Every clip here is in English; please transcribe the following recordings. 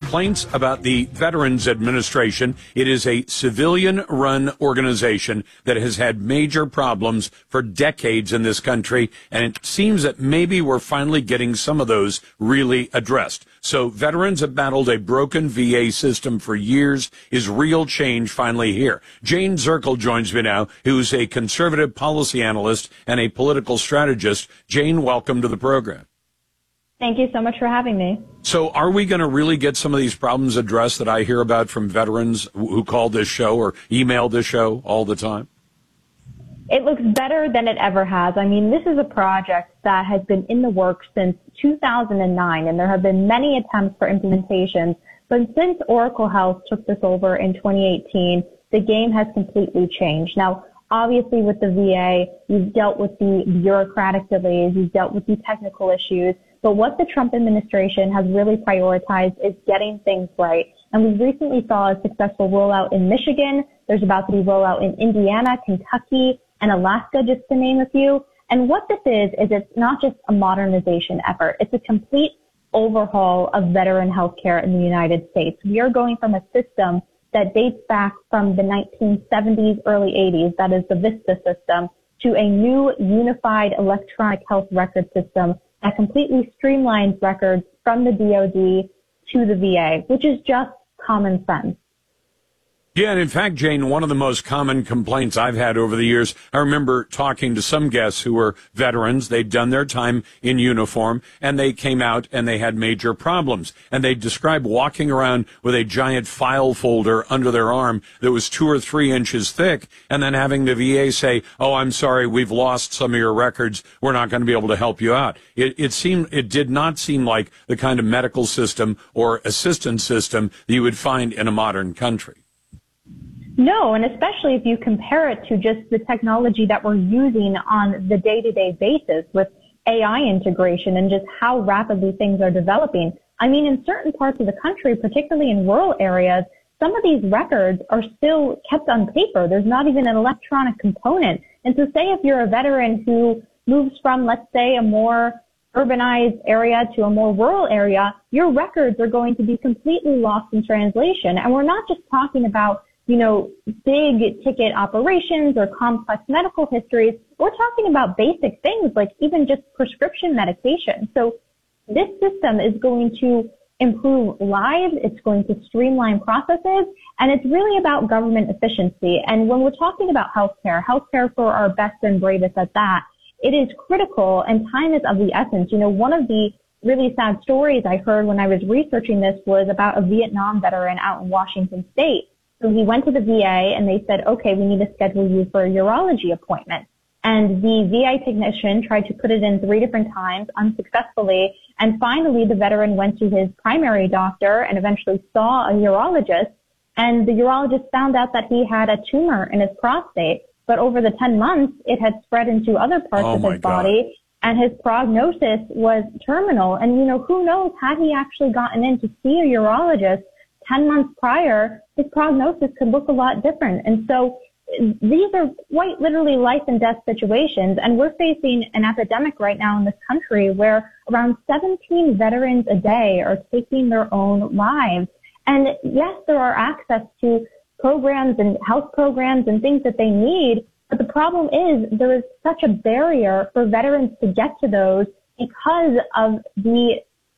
complaints about the Veterans Administration. It is a civilian-run organization that has had major problems for decades in this country, and it seems that maybe we're finally getting some of those really addressed. So veterans have battled a broken VA system for years. Is real change finally here? Jane Zirkle joins me now, who's a conservative policy analyst and a political strategist. Jane, welcome to the program. Thank you so much for having me. So are we going to really get some of these problems addressed that I hear about from veterans who call this show or email this show all the time? It looks better than it ever has. I mean, this is a project that has been in the works since 2009, and there have been many attempts for implementation. But since Oracle Health took this over in 2018, the game has completely changed. Now, obviously with the VA, you've dealt with the bureaucratic delays, you've dealt with the technical issues. But what the Trump administration has really prioritized is getting things right. And we recently saw a successful rollout in Michigan. There's about to be rollout in Indiana, Kentucky, and Alaska, just to name a few. And what this is it's not just a modernization effort. It's a complete overhaul of veteran health care in the United States. We are going from a system that dates back from the 1970s, early 80s, that is the VISTA system, to a new unified electronic health record system that completely streamlines records from the DoD to the VA, which is just common sense. Yeah, and in fact, Jane, one of the most common complaints I've had over the years, I remember talking to some guests who were veterans. They'd done their time in uniform, and they came out and they had major problems. And they described walking around with a giant file folder under their arm that was 2 or 3 inches thick, and then having the VA say, "Oh, I'm sorry, we've lost some of your records. We're not going to be able to help you out." It did not seem like the kind of medical system or assistance system that you would find in a modern country. No, and especially if you compare it to just the technology that we're using on the day-to-day basis with AI integration and just how rapidly things are developing. I mean, in certain parts of the country, particularly in rural areas, some of these records are still kept on paper. There's not even an electronic component. And so say if you're a veteran who moves from, let's say, a more urbanized area to a more rural area, your records are going to be completely lost in translation. And we're not just talking about big ticket operations or complex medical histories. We're talking about basic things like even just prescription medication. So this system is going to improve lives. It's going to streamline processes, and it's really about government efficiency. And when we're talking about healthcare for our best and bravest at that, it is critical and time is of the essence. One of the really sad stories I heard when I was researching this was about a Vietnam veteran out in Washington State. So he went to the VA and they said, okay, we need to schedule you for a urology appointment. And the VA technician tried to put it in 3 different times unsuccessfully. And finally, the veteran went to his primary doctor and eventually saw a urologist. And the urologist found out that he had a tumor in his prostate. But over the 10 months, it had spread into other parts of his body. And his prognosis was terminal. And, who knows, had he actually gotten in to see a urologist 10 months prior, his prognosis could look a lot different. And so these are quite literally life and death situations. And we're facing an epidemic right now in this country where around 17 veterans a day are taking their own lives. And yes, there are access to programs and health programs and things that they need. But the problem is there is such a barrier for veterans to get to those because of the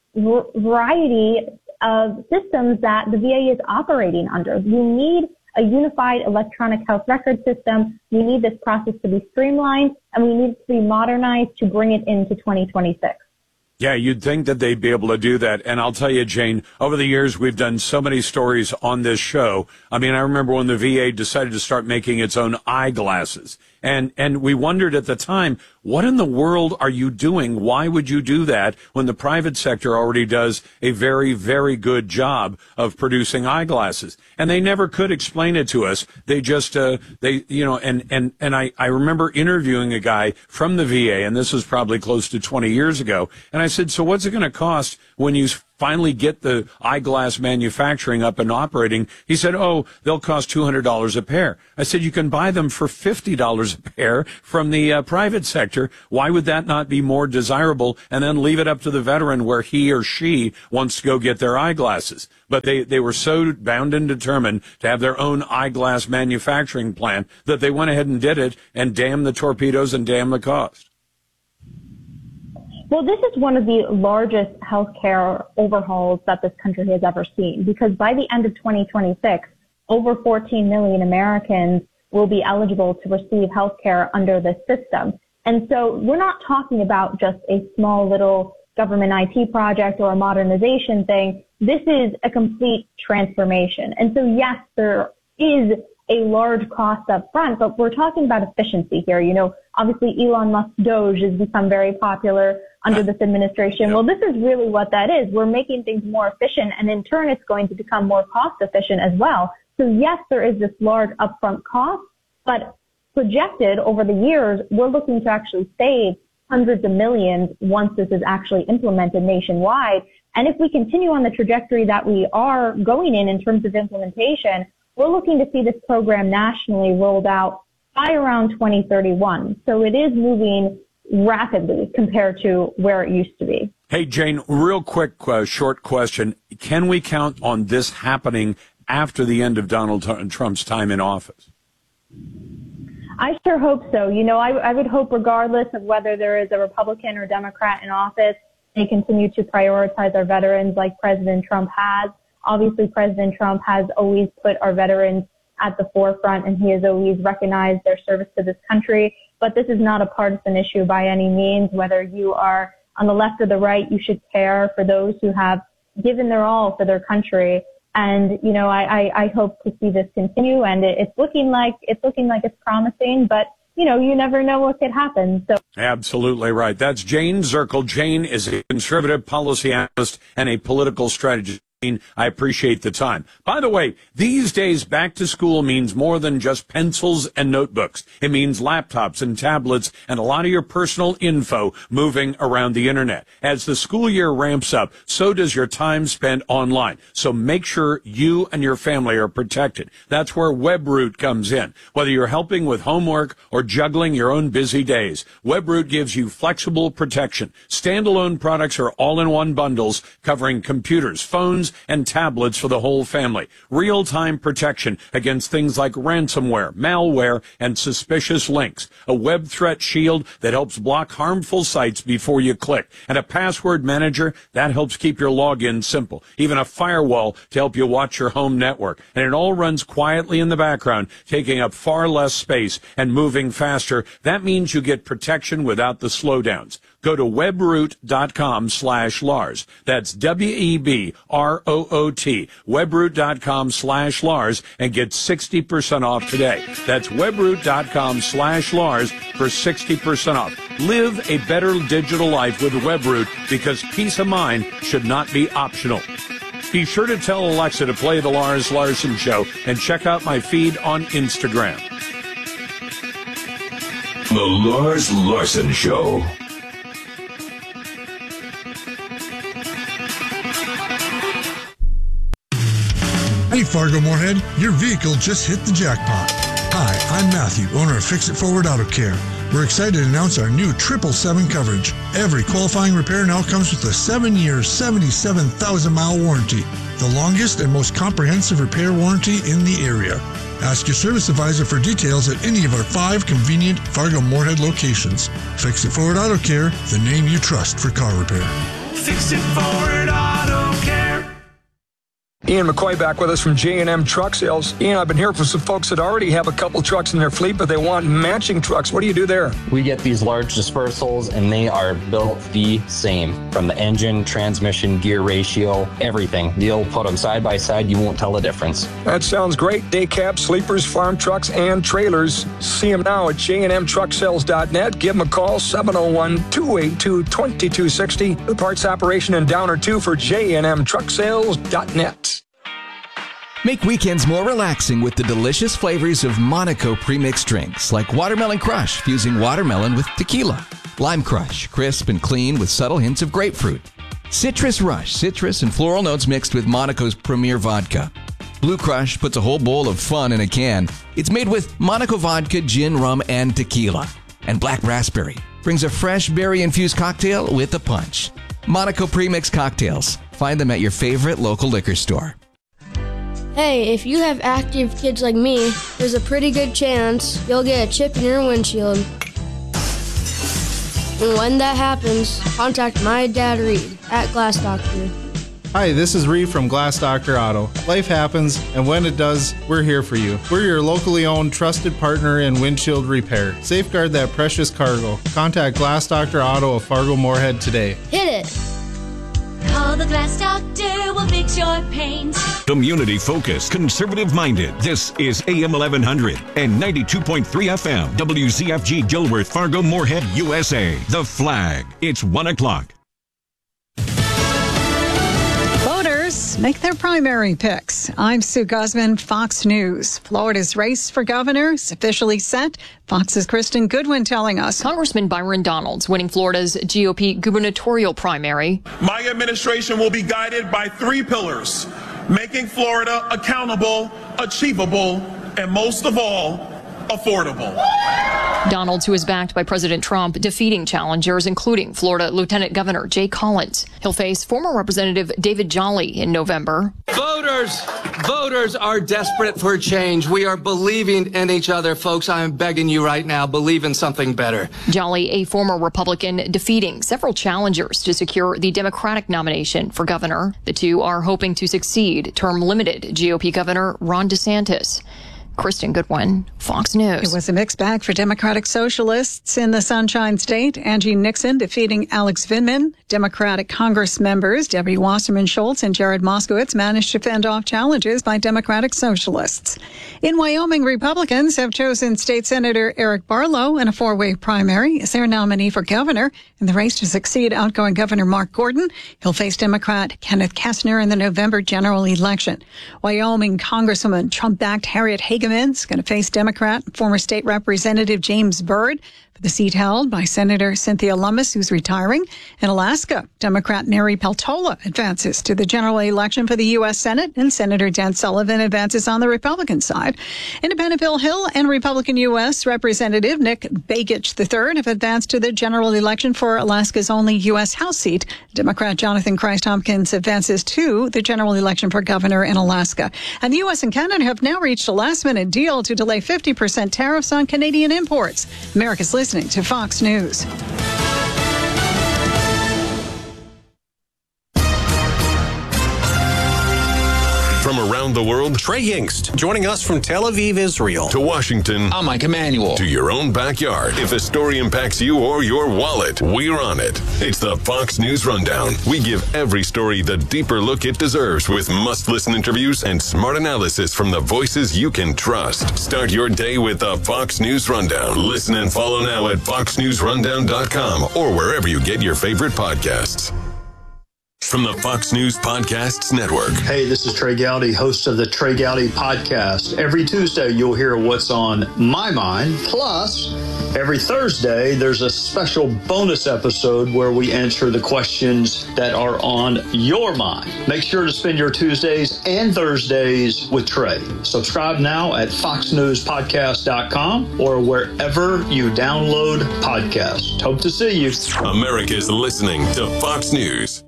variety of systems that the VA is operating under. You need a unified electronic health record system. We need this process to be streamlined, and we need it to be modernized to bring it into 2026. Yeah, you'd think that they'd be able to do that. And I'll tell you, Jane, over the years, we've done so many stories on this show. I mean, I remember when the VA decided to start making its own eyeglasses. And we wondered at the time, what in the world are you doing? Why would you do that when the private sector already does a very, very good job of producing eyeglasses? And they never could explain it to us. They just, and I remember interviewing a guy from the VA, and this was probably close to 20 years ago. And I said, so what's it going to cost when you finally get the eyeglass manufacturing up and operating, he said, oh, they'll cost $200 a pair. I said, you can buy them for $50 a pair from the private sector. Why would that not be more desirable? And then leave it up to the veteran where he or she wants to go get their eyeglasses. But they were so bound and determined to have their own eyeglass manufacturing plant that they went ahead and did it, and damn the torpedoes and damn the cost. Well, this is one of the largest healthcare overhauls that this country has ever seen, because by the end of 2026, over 14 million Americans will be eligible to receive healthcare under this system. And so we're not talking about just a small little government IT project or a modernization thing. This is a complete transformation. And so, yes, there is a large cost up front, but we're talking about efficiency here. You know, obviously Elon Musk's Doge has become very popular under this administration. Yep. Well, this is really what that is. We're making things more efficient, and in turn, it's going to become more cost efficient as well. So yes, there is this large upfront cost, but projected over the years, we're looking to actually save hundreds of millions once this is actually implemented nationwide. And if we continue on the trajectory that we are going in terms of implementation, we're looking to see this program nationally rolled out by around 2031. So it is moving rapidly compared to where it used to be. Hey, Jane, real quick, short question. Can we count on this happening after the end of Donald Trump's time in office? I sure hope so. You know, I would hope regardless of whether there is a Republican or Democrat in office, they continue to prioritize our veterans like President Trump has. Obviously, President Trump has always put our veterans at the forefront, and he has always recognized their service to this country. But this is not a partisan issue by any means. Whether you are on the left or the right, you should care for those who have given their all for their country. And, you know, I hope to see this continue, and it's looking like it's promising, but, you know, you never know what could happen. So absolutely right. That's Jane Zirkle. Jane is a conservative policy analyst and a political strategist. I appreciate the time. By the way, these days, back to school means more than just pencils and notebooks. It means laptops and tablets and a lot of your personal info moving around the internet. As the school year ramps up, so does your time spent online. So make sure you and your family are protected. That's where WebRoot comes in. Whether you're helping with homework or juggling your own busy days, WebRoot gives you flexible protection. Standalone products are all-in-one bundles covering computers, phones, and tablets for the whole family. Real-time protection against things like ransomware, malware, and suspicious links. A web threat shield that helps block harmful sites before you click. And a password manager that helps keep your login simple. Even a firewall to help you watch your home network. And it all runs quietly in the background, taking up far less space and moving faster. That means you get protection without the slowdowns. Go to webroot.com/Lars. That's WEBROOT. Webroot.com/Lars and get 60% off today. That's webroot.com/Lars for 60% off. Live a better digital life with WebRoot, because peace of mind should not be optional. Be sure to tell Alexa to play The Lars Larson Show and check out my feed on Instagram. The Lars Larson Show. Hey Fargo Moorhead, your vehicle just hit the jackpot. Hi, I'm Matthew, owner of Fix It Forward Auto Care. We're excited to announce our new 777 coverage. Every qualifying repair now comes with a 7-year, 77,000-mile warranty, the longest and most comprehensive repair warranty in the area. Ask your service advisor for details at any of our 5 convenient Fargo Moorhead locations. Fix It Forward Auto Care, the name you trust for car repair. Fix It Forward Auto Care. Ian McCoy back with us from J&M Truck Sales. Ian, I've been hearing from some folks that already have a couple trucks in their fleet, but they want matching trucks. What do you do there? We get these large dispersals, and they are built the same. From the engine, transmission, gear ratio, everything. You'll put them side by side, you won't tell the difference. That sounds great. Day cabs, sleepers, farm trucks, and trailers. See them now at jnmtrucksales.net. Give them a call, 701-282-2260. The parts operation in Downer 2 for jnmtrucksales.net. Make weekends more relaxing with the delicious flavors of Monaco premixed drinks, like Watermelon Crush, fusing watermelon with tequila. Lime Crush, crisp and clean with subtle hints of grapefruit. Citrus Rush, citrus and floral notes mixed with Monaco's premier vodka. Blue Crush puts a whole bowl of fun in a can. It's made with Monaco vodka, gin, rum, and tequila. And Black Raspberry brings a fresh berry-infused cocktail with a punch. Monaco Premix Cocktails. Find them at your favorite local liquor store. Hey, if you have active kids like me, there's a pretty good chance you'll get a chip in your windshield. And when that happens, contact my dad Reed at Glass Doctor. Hi, this is Reed from Glass Doctor Auto. Life happens, and when it does, we're here for you. We're your locally owned, trusted partner in windshield repair. Safeguard that precious cargo. Contact Glass Doctor Auto of Fargo-Moorhead today. Hit it! Call the Glass Doctor, we'll fix your paint. Community focused, conservative minded. This is AM 1100 and 92.3 FM. WZFG Gilworth, Fargo, Moorhead, USA. The Flag. It's 1 o'clock. Voters make their primary picks. I'm Sue Guzman, Fox News. Florida's race for governor is officially set. Fox's Kristen Goodwin telling us. Congressman Byron Donalds winning Florida's GOP gubernatorial primary. My administration will be guided by 3 pillars: making Florida accountable, achievable, and most of all, affordable. Donalds, who is backed by President Trump, defeating challengers, including Florida Lieutenant Governor Jay Collins. He'll face former Representative David Jolly in November. Voters are desperate for change. We are believing in each other, folks. I am begging you right now, believe in something better. Jolly, a former Republican, defeating several challengers to secure the Democratic nomination for governor. The two are hoping to succeed term-limited GOP Governor Ron DeSantis. Kristen Goodwin, Fox News. It was a mixed bag for Democratic Socialists in the Sunshine State. Angie Nixon defeating Alex Vindman. Democratic Congress members Debbie Wasserman Schultz and Jared Moskowitz managed to fend off challenges by Democratic Socialists. In Wyoming, Republicans have chosen State Senator Eric Barlow in a 4-way primary as their nominee for governor in the race to succeed outgoing Governor Mark Gordon. He'll face Democrat Kenneth Kessner in the November general election. Wyoming Congresswoman Trump-backed Harriet Hageman is going to face Democrat former state representative James Byrd for the seat held by Senator Cynthia Lummis, who's retiring. In Alaska, Democrat Mary Peltola advances to the general election for the U.S. Senate, and Senator Dan Sullivan advances on the Republican side. Independent Bill Hill and Republican U.S. Representative Nick Begich III have advanced to the general election for Alaska's only U.S. House seat. Democrat Jonathan Christ Hopkins advances to the general election for governor in Alaska. And the U.S. and Canada have now reached a last-minute deal to delay 50% tariffs on Canadian imports. America's listening to Fox News. From around the world, Trey Yingst, joining us from Tel Aviv, Israel. To Washington, I'm Mike Emanuel. To your own backyard. If a story impacts you or your wallet, we're on it. It's the Fox News Rundown. We give every story the deeper look it deserves with must-listen interviews and smart analysis from the voices you can trust. Start your day with the Fox News Rundown. Listen and follow now at foxnewsrundown.com or wherever you get your favorite podcasts. From the Fox News Podcasts Network. Hey, this is Trey Gowdy, host of the Trey Gowdy Podcast. Every Tuesday, you'll hear what's on my mind. Plus, every Thursday, there's a special bonus episode where we answer the questions that are on your mind. Make sure to spend your Tuesdays and Thursdays with Trey. Subscribe now at foxnewspodcast.com or wherever you download podcasts. Hope to see you. America's listening to Fox News.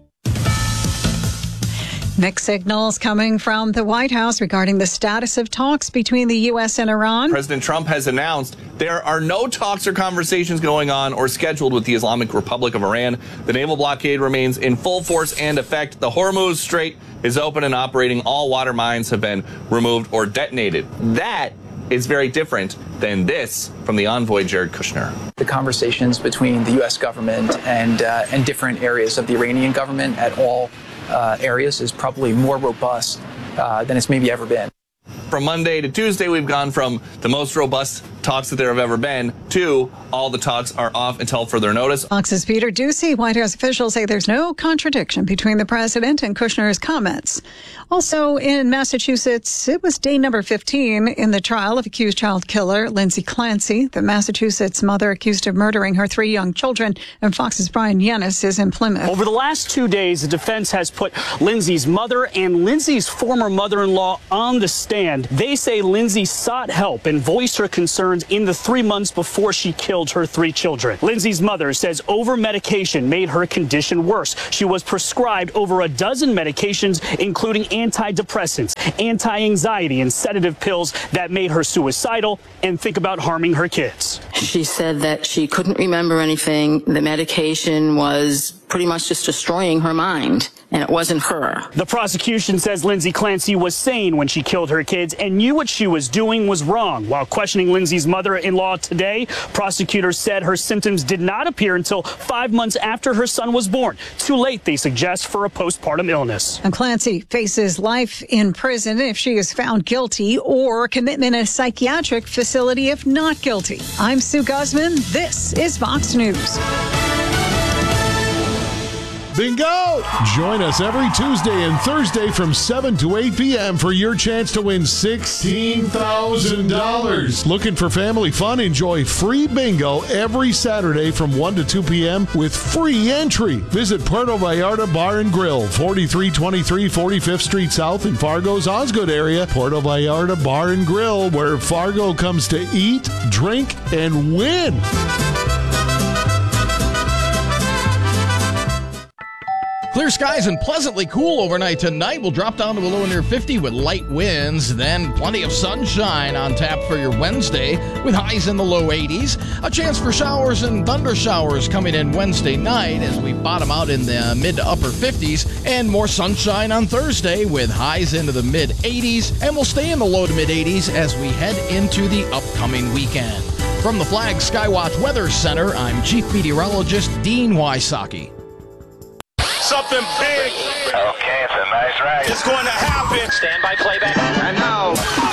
Mixed signals coming from the White House regarding the status of talks between the U.S. and Iran. President Trump has announced there are no talks or conversations going on or scheduled with the Islamic Republic of Iran. The naval blockade remains in full force and effect. The Hormuz Strait is open and operating. All water mines have been removed or detonated. That is very different than this from the envoy Jared Kushner. The conversations between the U.S. government and different areas of the Iranian government at all areas is probably more robust than it's maybe ever been. From Monday to Tuesday, we've gone from the most robust talks that there have ever been to all the talks are off until further notice. Fox's Peter Doocy. White House officials say there's no contradiction between the president and Kushner's comments. Also in Massachusetts, it was day number 15 in the trial of accused child killer Lindsay Clancy. The Massachusetts mother accused of murdering her 3 young children. And Fox's Brian Yennis is in Plymouth. Over the last 2 days, the defense has put Lindsay's mother and Lindsay's former mother-in-law on the stand. They say Lindsay sought help and voiced her concerns in the 3 months before she killed her 3 children. Lindsay's mother says over-medication made her condition worse. She was prescribed over a dozen medications, including antidepressants, anti-anxiety, and sedative pills that made her suicidal and think about harming her kids. She said that she couldn't remember anything. The medication was pretty much just destroying her mind, and it wasn't her. The prosecution says Lindsay Clancy was sane when she killed her kids and knew what she was doing was wrong. While questioning Lindsay's mother-in-law today, prosecutors said her symptoms did not appear until 5 months after her son was born. Too late, they suggest, for a postpartum illness. And Clancy faces life in prison if she is found guilty, or commitment in a psychiatric facility if not guilty. I'm Sue Guzman. This is Fox News. Bingo! Join us every Tuesday and Thursday from 7 to 8 p.m. for your chance to win $16,000. Looking for family fun? Enjoy free bingo every Saturday from 1 to 2 p.m. with free entry. Visit Puerto Vallarta Bar and Grill, 4323 45th Street South in Fargo's Osgood area. Puerto Vallarta Bar and Grill, where Fargo comes to eat, drink, and win. Clear skies and pleasantly cool overnight tonight. We'll drop down to a low near 50 with light winds. Then plenty of sunshine on tap for your Wednesday with highs in the low 80s. A chance for showers and thunder showers coming in Wednesday night as we bottom out in the mid to upper 50s. And more sunshine on Thursday with highs into the mid 80s. And we'll stay in the low to mid 80s as we head into the upcoming weekend. From the Flag Skywatch Weather Center, I'm Chief Meteorologist Dean Wysocki. Something big. Okay, it's a nice ride. It's going to happen. Stand by playback. And now,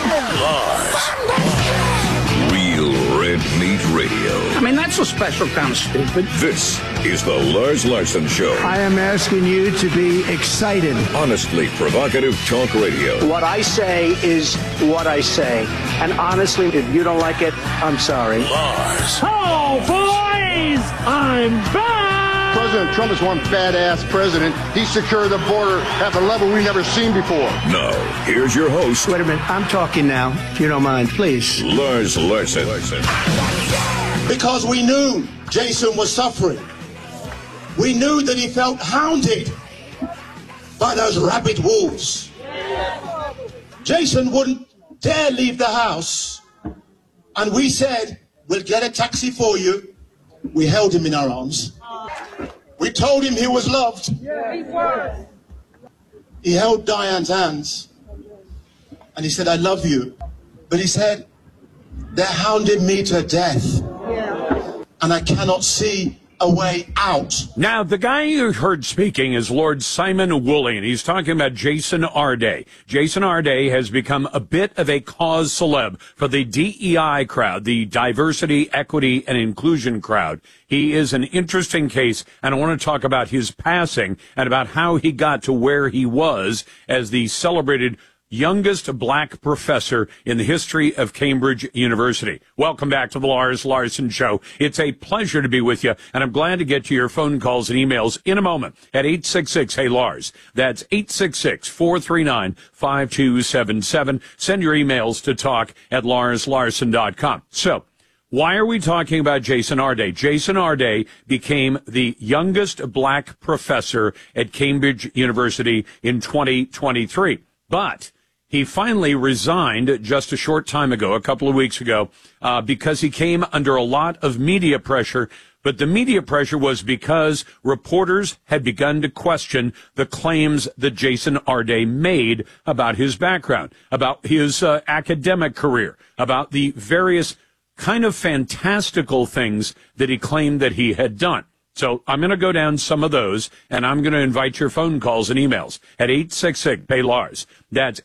Lars. Real Red Meat Radio. I mean, that's a special kind of stupid. This is the Lars Larson Show. I am asking you to be excited. Honestly provocative talk radio. What I say is what I say. And honestly, if you don't like it, I'm sorry. Lars. Oh, boys! I'm back! President Trump is one badass president. He secured the border at the level we've never seen before. Now, here's your host. Wait a minute. I'm talking now, if you don't mind, please. Lars Larson. Because we knew Jason was suffering. We knew that he felt hounded by those rabid wolves. Jason wouldn't dare leave the house. And we said, we'll get a taxi for you. We held him in our arms. We told him he was loved. He held Diane's hands. And he said, I love you. But he said, they're hounding me to death. And I cannot see a way out. Now, the guy you heard speaking is Lord Simon Woolley, and he's talking about Jason Arday. Jason Arday has become a bit of a cause celeb for the DEI crowd, the diversity, equity, and inclusion crowd. He is an interesting case, and I want to talk about his passing and about how he got to where he was as the celebrated youngest black professor in the history of Cambridge University. Welcome back to the Lars Larson Show. It's a pleasure to be with you, and I'm glad to get to your phone calls and emails in a moment at 866-HEY-LARS. That's 866-439-5277. Send your emails to talk@larslarson.com. So, why are we talking about Jason Arday? Jason Arday became the youngest black professor at Cambridge University in 2023. But he finally resigned just a short time ago, a couple of weeks ago, because he came under a lot of media pressure. But the media pressure was because reporters had begun to question the claims that Jason Arday made about his background, about his academic career, about the various kind of fantastical things that he claimed that he had done. So I'm going to go down some of those, and I'm going to invite your phone calls and emails at 866-PAY-LARS. That's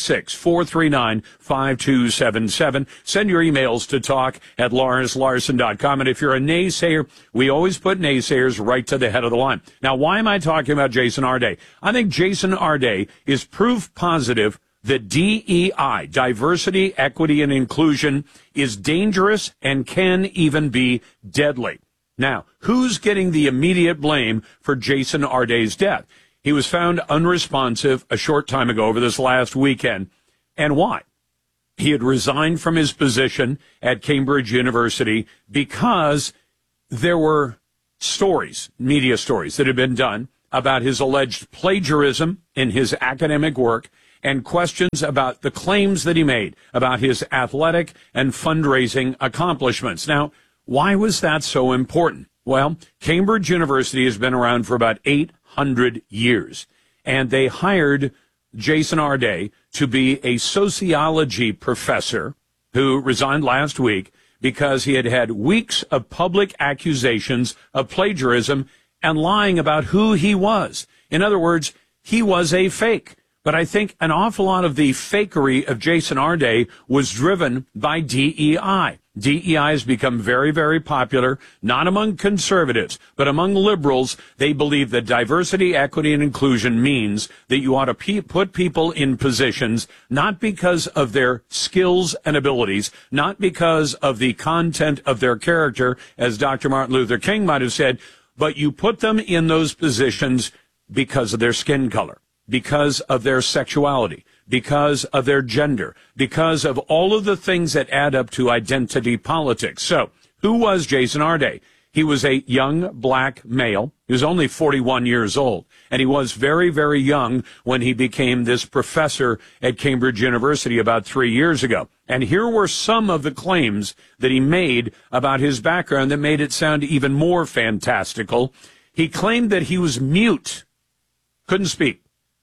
866-439-5277. Send your emails to talk@LarsLarson.com. And if you're a naysayer, we always put naysayers right to the head of the line. Now, why am I talking about Jason Arday? I think Jason Arday is proof positive that DEI, diversity, equity, and inclusion, is dangerous and can even be deadly. Now, who's getting the immediate blame for Jason Arday's death? He was found unresponsive a short time ago over this last weekend. And why? He had resigned from his position at Cambridge University because there were stories, media stories, that had been done about his alleged plagiarism in his academic work and questions about the claims that he made about his athletic and fundraising accomplishments. Now, why was that so important? Well, Cambridge University has been around for about 800 years, and they hired Jason Arday to be a sociology professor who resigned last week because he had had weeks of public accusations of plagiarism and lying about who he was. In other words, he was a fake. But I think an awful lot of the fakery of Jason Arday was driven by DEI. DEI has become very, very popular, not among conservatives, but among liberals. They believe that diversity, equity, and inclusion means that you ought to put people in positions not because of their skills and abilities, not because of the content of their character, as Dr. Martin Luther King might have said, but you put them in those positions because of their skin color, because of their sexuality, because of their gender, because of all of the things that add up to identity politics. So, who was Jason Arday? He was a young black male. He was only 41 years old, and he was very, very young when he became this professor at Cambridge University about 3 years ago. And here were some of the claims that he made about his background that made it sound even more fantastical. He claimed that he was mute, couldn't speak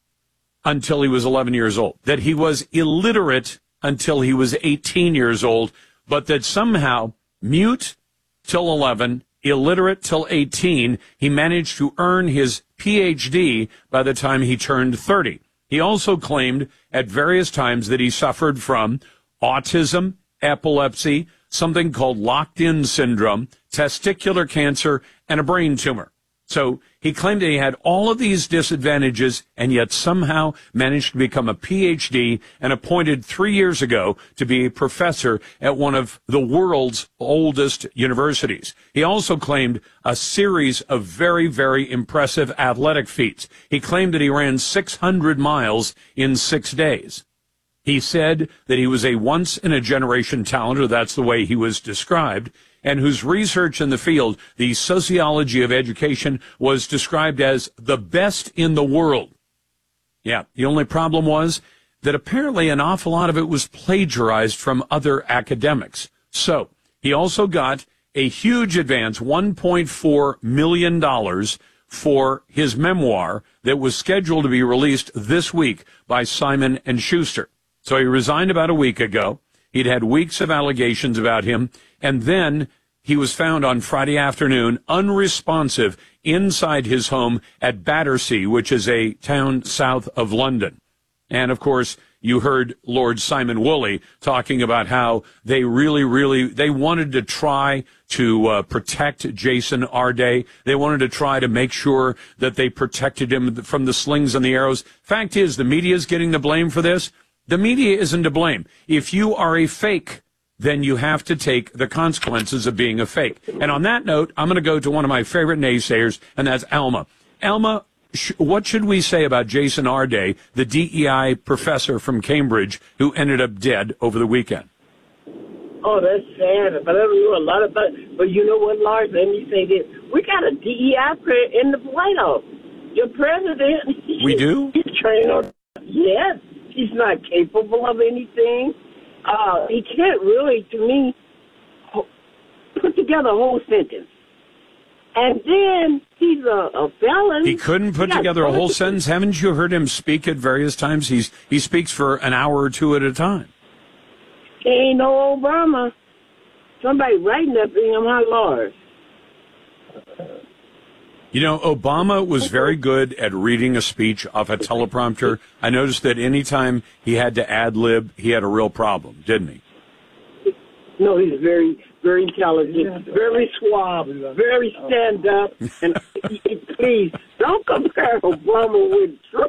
until he was 11 years old, that he was illiterate until he was 18 years old, but that somehow mute till 11, illiterate till 18, he managed to earn his PhD by the time he turned 30. He also claimed at various times that he suffered from autism, epilepsy, something called locked-in syndrome, testicular cancer, and a brain tumor. So he claimed that he had all of these disadvantages and yet somehow managed to become a PhD and appointed 3 years ago to be a professor at one of the world's oldest universities. He also claimed a series of very, very impressive athletic feats. He claimed that he ran 600 miles in 6 days. He said that he was a once-in-a-generation talent, or that's the way he was described, and whose research in the field, the sociology of education, was described as the best in the world. Yeah, the only problem was that apparently an awful lot of it was plagiarized from other academics. So he also got a huge advance, $1.4 million, for his memoir that was scheduled to be released this week by Simon & Schuster. So he resigned about a week ago. He'd had weeks of allegations about him, and then he was found on Friday afternoon unresponsive inside his home at Battersea, which is a town south of London. And, of course, you heard Lord Simon Woolley talking about how they they wanted to try to protect Jason Arday. They wanted to try to make sure that they protected him from the slings and the arrows. Fact is, the media is getting the blame for this. The media isn't to blame. If you are a fake, then you have to take the consequences of being a fake. And on that note, I'm going to go to one of my favorite naysayers, and that's Alma. Alma, what should we say about Jason Arday, the DEI professor from Cambridge who ended up dead over the weekend? Oh, that's sad. But I don't know a lot about it. But you know what, Lars? Let me say this. We got a DEI in the White House. Your president. We do? He's trained on. Yes. He's not capable of anything. He can't really, to me, put together a whole sentence. And then he's a felon. He couldn't put together a whole sentence. Haven't you heard him speak at various times? He speaks for an hour or two at a time. He ain't no Obama. Somebody writing that thing, I'm not Lars. You know, Obama was very good at reading a speech off a teleprompter. I noticed that anytime he had to ad-lib, he had a real problem, didn't he? No, he's very, very intelligent, very suave, very stand-up. And please, don't compare Obama with Trump.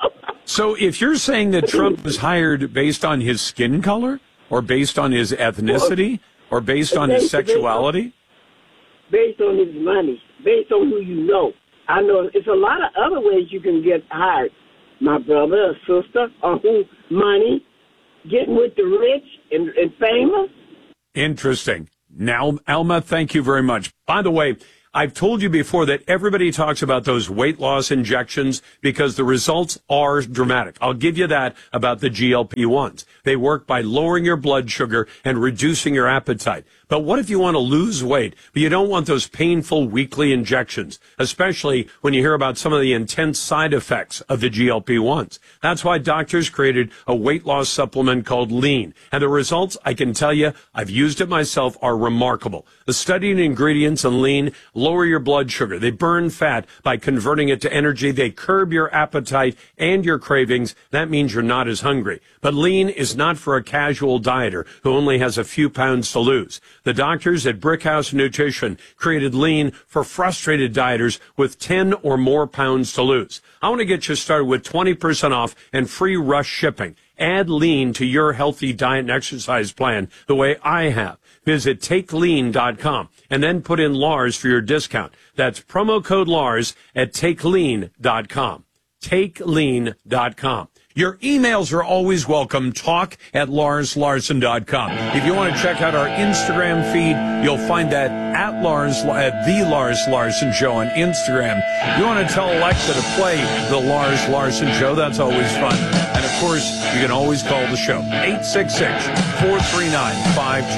So if you're saying that Trump was hired based on his skin color, or based on his ethnicity, or based on his sexuality? Based on his money, based on who you know. I know it's a lot of other ways you can get hired. My brother or sister, or who, money, getting with the rich and famous. Interesting. Now, Alma, thank you very much. By the way, I've told you before that everybody talks about those weight loss injections because the results are dramatic. I'll give you that about the GLP-1s. They work by lowering your blood sugar and reducing your appetite. But what if you want to lose weight, but you don't want those painful weekly injections, especially when you hear about some of the intense side effects of the GLP-1s? That's why doctors created a weight loss supplement called Lean. And the results, I can tell you, I've used it myself, are remarkable. The studied ingredients in Lean lower your blood sugar. They burn fat by converting it to energy. They curb your appetite and your cravings. That means you're not as hungry. But Lean is not for a casual dieter who only has a few pounds to lose. The doctors at Brickhouse Nutrition created Lean for frustrated dieters with 10 or more pounds to lose. I want to get you started with 20% off and free rush shipping. Add Lean to your healthy diet and exercise plan the way I have. Visit TakeLean.com and then put in Lars for your discount. That's promo code Lars at TakeLean.com. TakeLean.com. Your emails are always welcome. talk@LarsLarson.com. If you want to check out our Instagram feed, you'll find that at the Lars Larson Show on Instagram. You want to tell Alexa to play the Lars Larson Show, that's always fun. And of course, you can always call the show, 866-439-52